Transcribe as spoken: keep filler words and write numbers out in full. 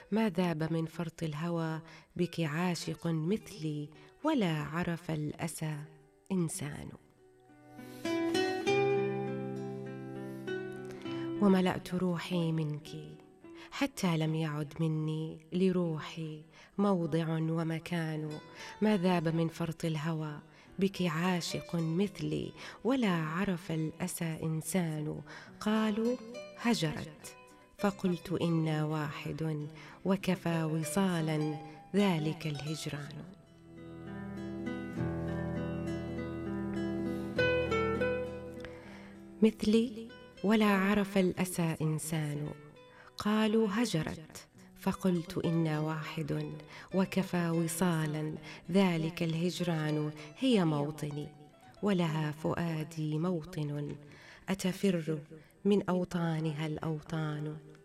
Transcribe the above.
ما ذاب من فرط الهوى بك عاشق مثلي، ولا عرف الأسى إنسان. وملأت روحي منك حتى لم يعد مني لروحي موضع ومكان. ما ذاب من فرط الهوى بك عاشق مثلي، ولا عرف الأسى إنسان. قالوا هجرت فقلت إنا واحد، وكفى وصالا ذلك الهجران. مثلي ولا عرف الأسى إنسان. قالوا هجرت فقلت إنا واحد، وكفى وصالا ذلك الهجران. هي موطني ولها فؤادي موطن، أتفر من أوطانها الأوطان.